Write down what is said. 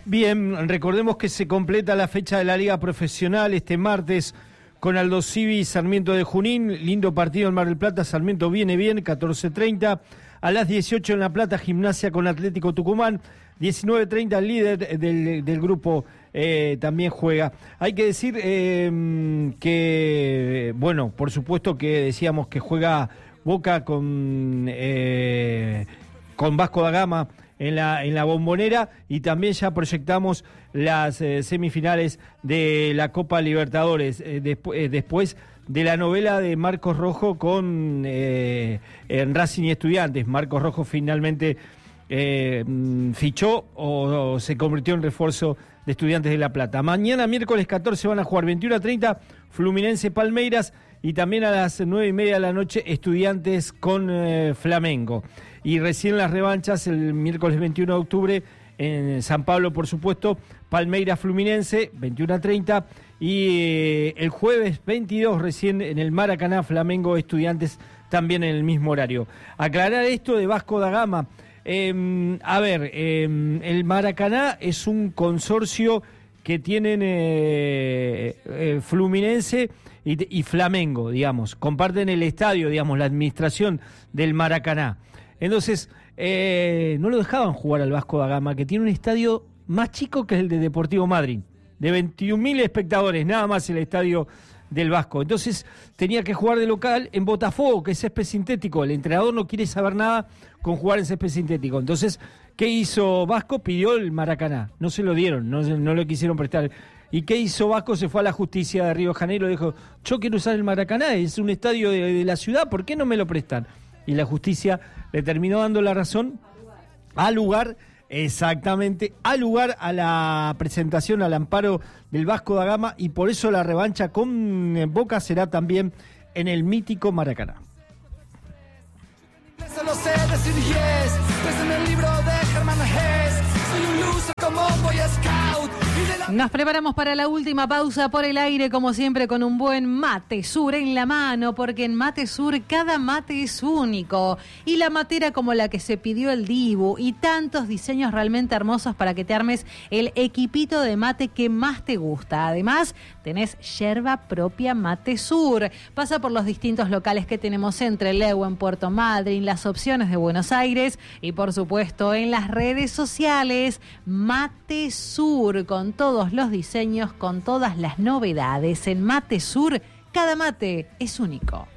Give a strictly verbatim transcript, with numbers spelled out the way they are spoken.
Bien, recordemos que se completa la fecha de la Liga Profesional este martes con Aldo Civi y Sarmiento de Junín. Lindo partido en Mar del Plata, Sarmiento viene bien, catorce treinta. A las dieciocho en La Plata, Gimnasia con Atlético Tucumán. diecinueve treinta el líder del, del grupo eh, también juega. Hay que decir eh, que, bueno, por supuesto que decíamos que juega Boca con, eh, con Vasco da Gama en la, en la Bombonera, y también ya proyectamos las eh, semifinales de la Copa Libertadores, eh, despu- eh, después de la novela de Marcos Rojo con eh, en Racing y Estudiantes. Marcos Rojo finalmente eh, fichó o, o se convirtió en refuerzo de Estudiantes de La Plata. Mañana, miércoles catorce, van a jugar veintiuno a treinta Fluminense Palmeiras, y también a las nueve y media de la noche Estudiantes con eh, Flamengo. Y recién las revanchas el miércoles veintiuno de octubre en San Pablo, por supuesto, Palmeiras Fluminense, veintiuno a treinta, y eh, el jueves veintidós recién en el Maracaná, Flamengo Estudiantes, también en el mismo horario. Aclarar esto de Vasco da Gama. Eh, a ver, eh, el Maracaná es un consorcio que tienen eh, eh, Fluminense y, y Flamengo, digamos, comparten el estadio, digamos, la administración del Maracaná. Entonces, eh, no lo dejaban jugar al Vasco da Gama, que tiene un estadio más chico que el de Deportivo Madryn, de veintiún mil espectadores, nada más el estadio del Vasco. Entonces, tenía que jugar de local en Botafogo, que es césped sintético. El entrenador no quiere saber nada con jugar en césped sintético. Entonces, ¿qué hizo Vasco? Pidió el Maracaná. No se lo dieron, no, no lo quisieron prestar. ¿Y qué hizo Vasco? Se fue a la justicia de Río de Janeiro y dijo: yo quiero usar el Maracaná, es un estadio de, de la ciudad, ¿por qué no me lo prestan? Y la justicia le terminó dando la razón al lugar, exactamente, al lugar, a la presentación, al amparo del Vasco da Gama, y por eso la revancha con Boca será también en el mítico Maracaná. Solo sé decir yes, pues en el libro de Germán Hesse, soy un loser como Boy Scout. Nos preparamos para la última pausa por el aire, como siempre, con un buen Mate Sur en la mano, porque en Mate Sur cada mate es único. Y la matera como la que se pidió el Dibu, y tantos diseños realmente hermosos para que te armes el equipito de mate que más te gusta. Además, tenés yerba propia Mate Sur. Pasa por los distintos locales que tenemos entre Lehuen, Puerto Madryn, las opciones de Buenos Aires, y por supuesto en las redes sociales. Mate Sur, con todos los diseños, con todas las novedades. En Mate Sur, cada mate es único.